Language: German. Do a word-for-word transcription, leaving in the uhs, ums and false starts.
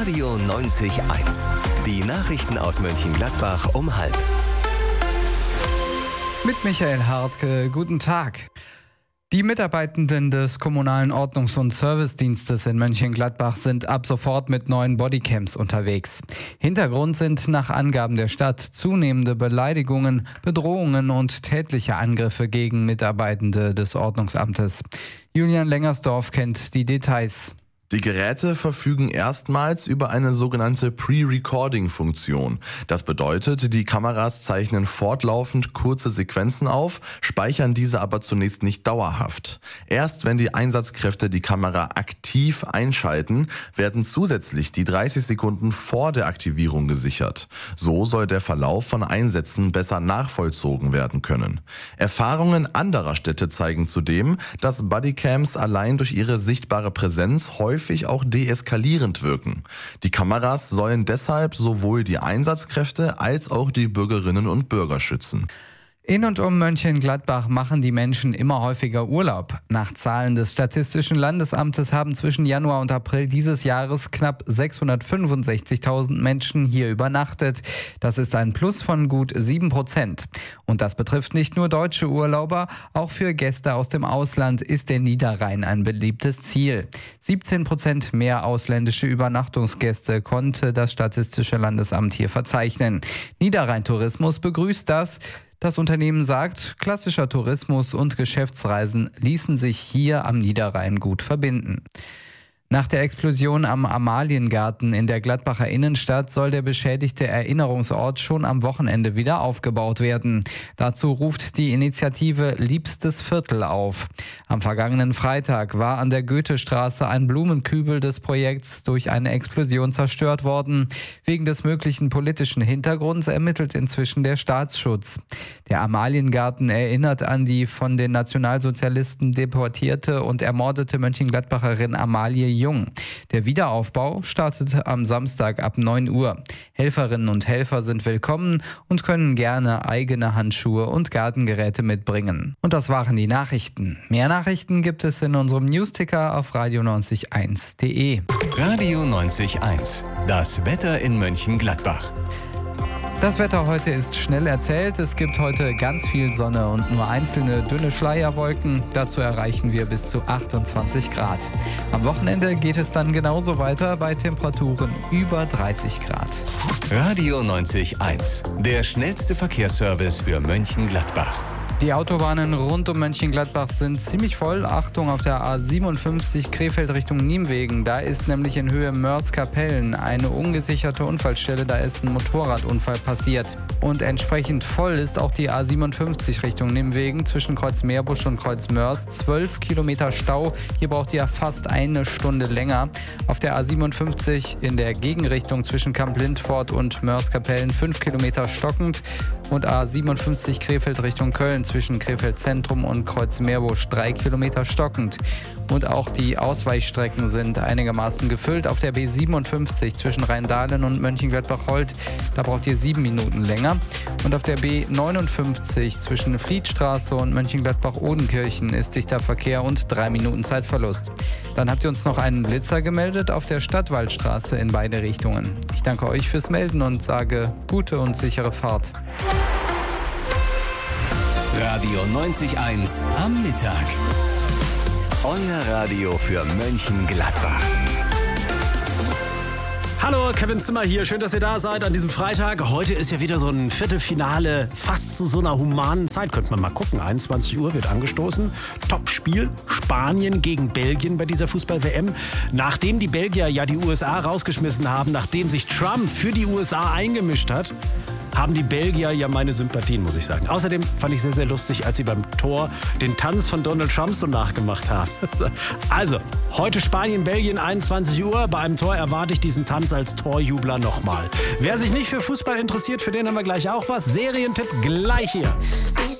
Radio neunzig Komma eins. Die Nachrichten aus Mönchengladbach um halb. Mit Michael Hartke, guten Tag. Die Mitarbeitenden des Kommunalen Ordnungs- und Servicedienstes in Mönchengladbach sind ab sofort mit neuen Bodycams unterwegs. Hintergrund sind nach Angaben der Stadt zunehmende Beleidigungen, Bedrohungen und tätliche Angriffe gegen Mitarbeitende des Ordnungsamtes. Julian Lengersdorf kennt die Details. Die Geräte verfügen erstmals über eine sogenannte Pre-Recording-Funktion. Das bedeutet, die Kameras zeichnen fortlaufend kurze Sequenzen auf, speichern diese aber zunächst nicht dauerhaft. Erst wenn die Einsatzkräfte die Kamera aktiv einschalten, werden zusätzlich die dreißig Sekunden vor der Aktivierung gesichert. So soll der Verlauf von Einsätzen besser nachvollzogen werden können. Erfahrungen anderer Städte zeigen zudem, dass Bodycams allein durch ihre sichtbare Präsenz häufig auch deeskalierend wirken. Die Kameras sollen deshalb sowohl die Einsatzkräfte als auch die Bürgerinnen und Bürger schützen. In und um Mönchengladbach machen die Menschen immer häufiger Urlaub. Nach Zahlen des Statistischen Landesamtes haben zwischen Januar und April dieses Jahres knapp sechshundertfünfundsechzigtausend Menschen hier übernachtet. Das ist ein Plus von gut sieben Prozent. Und das betrifft nicht nur deutsche Urlauber, auch für Gäste aus dem Ausland ist der Niederrhein ein beliebtes Ziel. siebzehn Prozent mehr ausländische Übernachtungsgäste konnte das Statistische Landesamt hier verzeichnen. Niederrhein-Tourismus begrüßt das. Das Unternehmen sagt, klassischer Tourismus und Geschäftsreisen ließen sich hier am Niederrhein gut verbinden. Nach der Explosion am Amaliengarten in der Gladbacher Innenstadt soll der beschädigte Erinnerungsort schon am Wochenende wieder aufgebaut werden. Dazu ruft die Initiative Liebstes Viertel auf. Am vergangenen Freitag war an der Goethestraße ein Blumenkübel des Projekts durch eine Explosion zerstört worden. Wegen des möglichen politischen Hintergrunds ermittelt inzwischen der Staatsschutz. Der Amaliengarten erinnert an die von den Nationalsozialisten deportierte und ermordete Mönchengladbacherin Amalie Jung. Der Wiederaufbau startet am Samstag ab neun Uhr. Helferinnen und Helfer sind willkommen und können gerne eigene Handschuhe und Gartengeräte mitbringen. Und das waren die Nachrichten. Mehr Nachrichten gibt es in unserem Newsticker auf radio neunzig Komma eins punkt de. Radio neunzig Komma eins. Das Wetter in Mönchengladbach. Das Wetter heute ist schnell erzählt. Es gibt heute ganz viel Sonne und nur einzelne dünne Schleierwolken. Dazu erreichen wir bis zu achtundzwanzig Grad. Am Wochenende geht es dann genauso weiter bei Temperaturen über dreißig Grad. Radio neunzig Komma eins. Der schnellste Verkehrsservice für Mönchengladbach. Die Autobahnen rund um Mönchengladbach sind ziemlich voll. Achtung auf der A siebenundfünfzig Krefeld Richtung Nienwegen. Da ist nämlich in Höhe Mörs-Kapellen eine ungesicherte Unfallstelle. Da ist ein Motorradunfall passiert. Und entsprechend voll ist auch die A siebenundfünfzig Richtung Nienwegen zwischen Kreuz Meerbusch und Kreuz Mörs. zwölf Kilometer Stau. Hier braucht ihr fast eine Stunde länger. Auf der A siebenundfünfzig in der Gegenrichtung zwischen Kamp-Lindfort und Mörs-Kapellen fünf Kilometer stockend. Und A siebenundfünfzig Krefeld Richtung Köln zwischen Krefeld Zentrum und Kreuz Meerbusch drei Kilometer stockend. Und auch die Ausweichstrecken sind einigermaßen gefüllt. Auf der B siebenundfünfzig zwischen Rheindahlen und Mönchengladbach-Holt, da braucht ihr sieben Minuten länger. Und auf der B neunundfünfzig zwischen Flietstraße und Mönchengladbach-Odenkirchen ist dichter Verkehr und drei Minuten Zeitverlust. Dann habt ihr uns noch einen Blitzer gemeldet auf der Stadtwaldstraße in beide Richtungen. Ich danke euch fürs Melden und sage gute und sichere Fahrt. Radio neunzig Komma eins am Mittag. Euer Radio für Mönchengladbach. Hallo, Kevin Zimmer hier. Schön, dass ihr da seid an diesem Freitag. Heute ist ja wieder so ein Viertelfinale, fast zu so einer humanen Zeit. Könnte man mal gucken. einundzwanzig Uhr wird angestoßen. Top-Spiel. Spanien gegen Belgien bei dieser Fußball-W M. Nachdem die Belgier ja die U S A rausgeschmissen haben, nachdem sich Trump für die U S A eingemischt hat, haben die Belgier ja meine Sympathien, muss ich sagen. Außerdem fand ich sehr, sehr lustig, als sie beim Tor den Tanz von Donald Trump so nachgemacht haben. Also, heute Spanien, Belgien, einundzwanzig Uhr. Bei einem Tor erwarte ich diesen Tanz als Torjubler nochmal. Wer sich nicht für Fußball interessiert, für den haben wir gleich auch was. Serientipp gleich hier.